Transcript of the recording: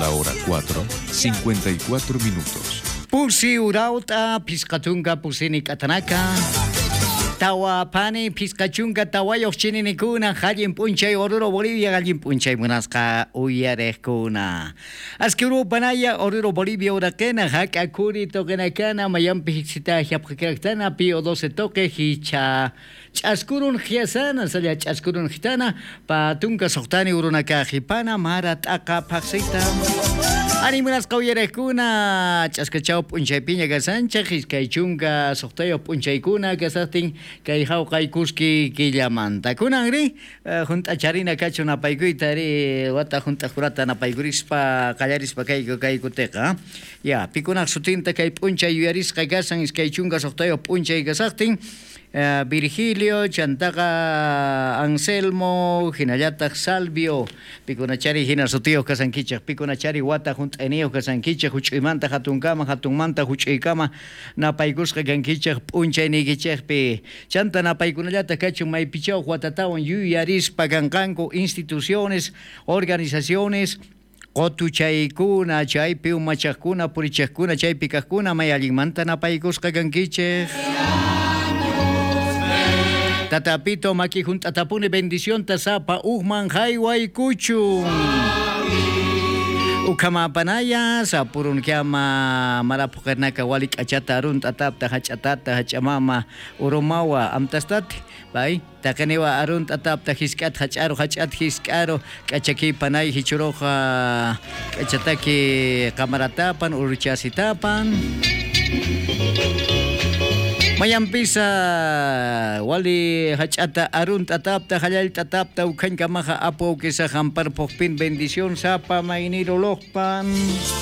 la hora 4:54. Pusi urauta, piscatunga pusini katanaka. Tawa pani piscachunga tawayoq chininikuna hallin punchay Oruro Bolivia hallin punchay munasqa uyarejkuna. Askuru panaya Oruro Bolivia urakena hakakuri tokenakana mayampi hiksita hiapjakaktana pio 12 toque hicha chaskurun hiasana saya chaskurun hitana patunka sohtani urunaka hipana mara taka paksita. Animunas uyarejkuna chaskachao punchay piña gasancha hiskaychunga sohtayo punchaykuna gasatin kay hawqay kuski killamanta kunanri junta charina kachu napaykuyta ri wata junta jurata napaykurispa qallarispa kaykuteka ya pikunaq sutinta kay p'unchay yuyarisqa kasan iskaychunga sohtayo p'unchay kasaqtin Virgilio, Chantaga, Anselmo, Hinallataq Salvio, Pikunachari hina sutio kasankichaq, Pikunachari wata junta enio kasankichaq, huch'imanta hatunkama, hatunmanta huch'aykama, napaykusqa kankichaq p'unchay nikichaqpi, chanta napaykunallata kachun maypichawq watatawan yuyarispa kanqanku instituciones, organizaciones, qotuchaykuna, chaypi umachaqkuna, purichaqkuna, chaypi kaqkuna, may allinmanta napaykusqa kankichaq. Tatapito maki juntatapune bendición tasapa uhman hayway kuchun. Ukama panaya sapurun kiama marapukernaka walik achata arun tatapta hachatata hachamama urumawa amtastati bay takanewa arun tatapta hiskat hacharu hachat hiskaro kachaki panay hichuroja kachataki kamaratapan uruchasitapan. Mayampisa wali hachata arun tatapta halal tatapta ukan kamaha apo kisa hampar pokpin bendición sapa mainiro lokpan.